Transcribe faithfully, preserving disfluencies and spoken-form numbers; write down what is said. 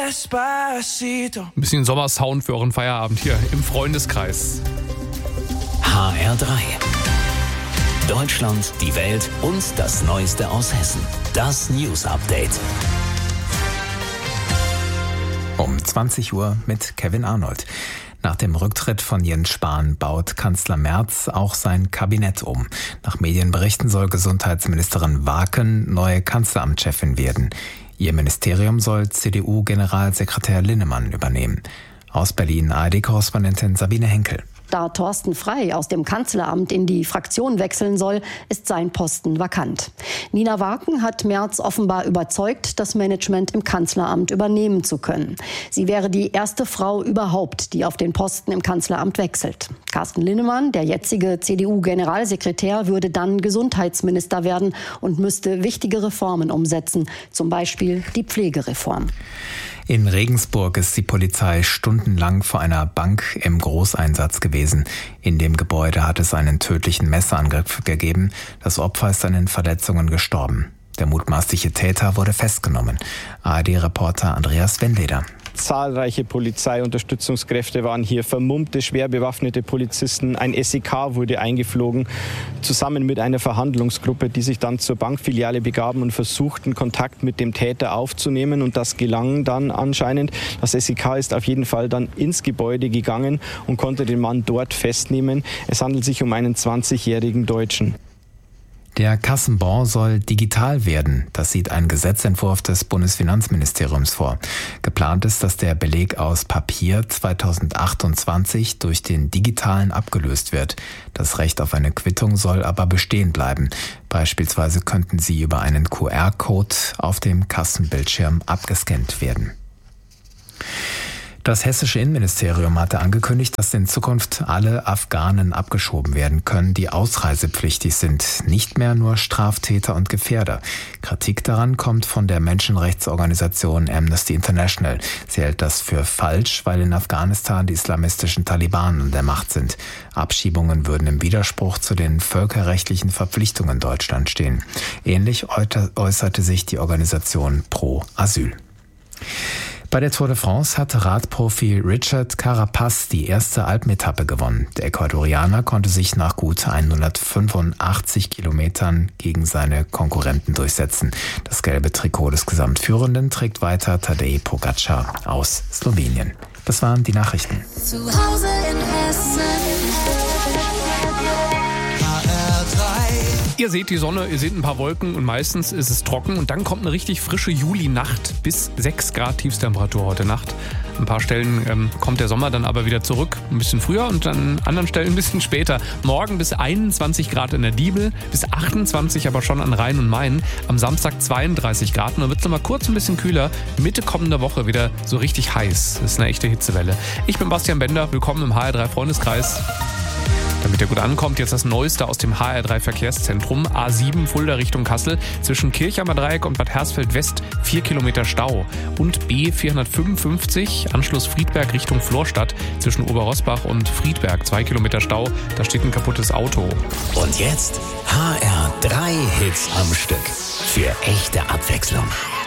Despacito. Ein bisschen Sommersound für euren Feierabend hier im Freundeskreis. H R drei. Deutschland, die Welt und das Neueste aus Hessen. Das News Update. Um zwanzig Uhr mit Kevin Arnold. Nach dem Rücktritt von Jens Spahn baut Kanzler Merz auch sein Kabinett um. Nach Medienberichten soll Gesundheitsministerin Waaken neue Kanzleramtschefin werden. Ihr Ministerium soll C D U-Generalsekretär Linnemann übernehmen. Aus Berlin A R D-Korrespondentin Sabine Henkel. Da Thorsten Frey aus dem Kanzleramt in die Fraktion wechseln soll, ist sein Posten vakant. Nina Waaken hat Merz offenbar überzeugt, das Management im Kanzleramt übernehmen zu können. Sie wäre die erste Frau überhaupt, die auf den Posten im Kanzleramt wechselt. Carsten Linnemann, der jetzige C D U-Generalsekretär, würde dann Gesundheitsminister werden und müsste wichtige Reformen umsetzen, zum Beispiel die Pflegereform. In Regensburg ist die Polizei stundenlang vor einer Bank im Großeinsatz gewesen. In dem Gebäude hat es einen tödlichen Messerangriff gegeben. Das Opfer ist an den Verletzungen gestorben. Der mutmaßliche Täter wurde festgenommen. A R D-Reporter Andreas Wendleder. Zahlreiche Polizeiunterstützungskräfte waren hier, vermummte, schwer bewaffnete Polizisten. Ein S E K wurde eingeflogen, zusammen mit einer Verhandlungsgruppe, die sich dann zur Bankfiliale begaben und versuchten, Kontakt mit dem Täter aufzunehmen. Und das gelang dann anscheinend. Das S E K ist auf jeden Fall dann ins Gebäude gegangen und konnte den Mann dort festnehmen. Es handelt sich um einen zwanzigjährigen Deutschen. Der Kassenbon soll digital werden. Das sieht ein Gesetzentwurf des Bundesfinanzministeriums vor. Geplant ist, dass der Beleg aus Papier zweitausendachtundzwanzig durch den digitalen abgelöst wird. Das Recht auf eine Quittung soll aber bestehen bleiben. Beispielsweise könnten sie über einen Q R-Code auf dem Kassenbildschirm abgescannt werden. Das hessische Innenministerium hatte angekündigt, dass in Zukunft alle Afghanen abgeschoben werden können, die ausreisepflichtig sind, nicht mehr nur Straftäter und Gefährder. Kritik daran kommt von der Menschenrechtsorganisation Amnesty International. Sie hält das für falsch, weil in Afghanistan die islamistischen Taliban an der Macht sind. Abschiebungen würden im Widerspruch zu den völkerrechtlichen Verpflichtungen Deutschlands stehen. Ähnlich äußerte sich die Organisation Pro Asyl. Bei der Tour de France hat Radprofi Richard Carapaz die erste Alpenetappe gewonnen. Der Ecuadorianer konnte sich nach gut hundertfünfundachtzig Kilometern gegen seine Konkurrenten durchsetzen. Das gelbe Trikot des Gesamtführenden trägt weiter Tadej Pogačar aus Slowenien. Das waren die Nachrichten. Zu Hause in Hessen. Ihr seht die Sonne, ihr seht ein paar Wolken und meistens ist es trocken und dann kommt eine richtig frische Julinacht bis sechs Grad Tiefstemperatur heute Nacht. An ein paar Stellen ähm, kommt der Sommer dann aber wieder zurück, ein bisschen früher und an anderen Stellen ein bisschen später. Morgen bis einundzwanzig Grad in der Diebel, bis achtundzwanzig aber schon an Rhein und Main. Am Samstag zweiunddreißig Grad und dann wird es nochmal kurz ein bisschen kühler. Mitte kommender Woche wieder so richtig heiß. Das ist eine echte Hitzewelle. Ich bin Bastian Bender, willkommen im H R drei Freundeskreis. Damit er gut ankommt, jetzt das Neueste aus dem H R drei Verkehrszentrum. A sieben Fulda Richtung Kassel. Zwischen Kirchheimer Dreieck und Bad Hersfeld West vier Kilometer Stau. Und B vierhundertfünfundfünfzig, Anschluss Friedberg Richtung Florstadt. Zwischen Oberrosbach und Friedberg zwei Kilometer Stau. Da steht ein kaputtes Auto. Und jetzt H R drei Hits am Stück. Für echte Abwechslung.